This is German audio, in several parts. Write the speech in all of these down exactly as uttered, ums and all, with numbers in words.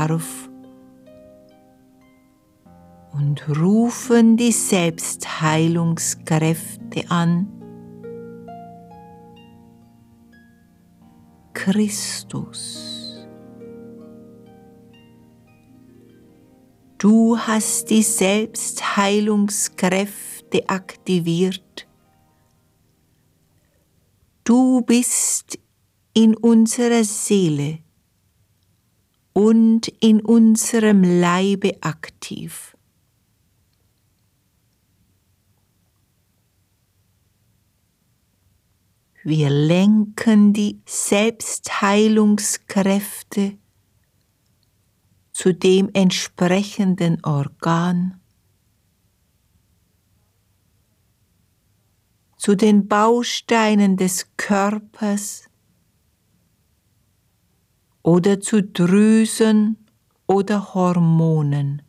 Bedarf und rufen die Selbstheilungskräfte an. Christus, du hast die Selbstheilungskräfte aktiviert. Du bist in unserer Seele und in unserem Leibe aktiv. Wir lenken die Selbstheilungskräfte zu dem entsprechenden Organ, zu den Bausteinen des Körpers oder zu Drüsen oder Hormonen,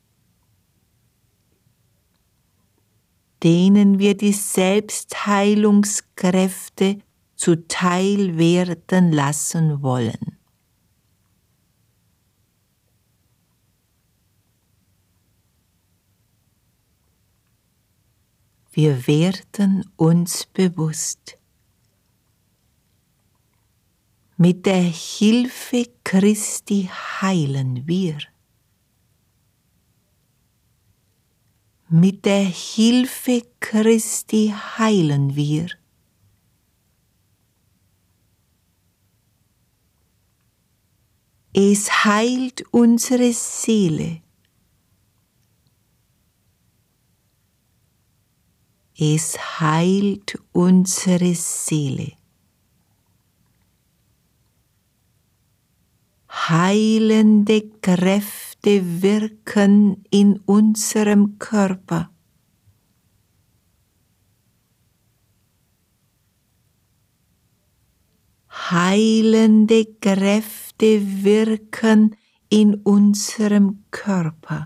denen wir die Selbstheilungskräfte zuteil werden lassen wollen. Wir werden uns bewusst, mit der Hilfe Christi heilen wir. Mit der Hilfe Christi heilen wir. Es heilt unsere Seele. Es heilt unsere Seele. Heilende Kräfte wirken in unserem Körper. Heilende Kräfte wirken in unserem Körper.